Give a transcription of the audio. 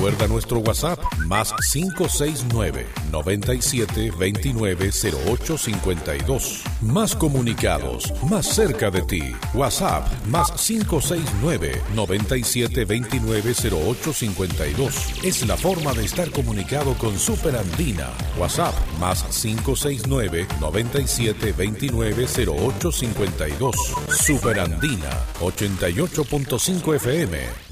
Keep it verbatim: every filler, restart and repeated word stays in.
Recuerda nuestro WhatsApp más cinco seis nueve, noventa y siete, veintinueve, cero ocho cincuenta y dos. Más comunicados, más cerca de ti. WhatsApp más cinco seis nueve, noventa y siete, veintinueve, cero ocho cincuenta y dos. Es la forma de estar comunicado con Super Andina. WhatsApp más cinco seis nueve, noventa y siete, veintinueve, cero ocho cincuenta y dos. Super Andina ochenta y ocho punto cinco F M.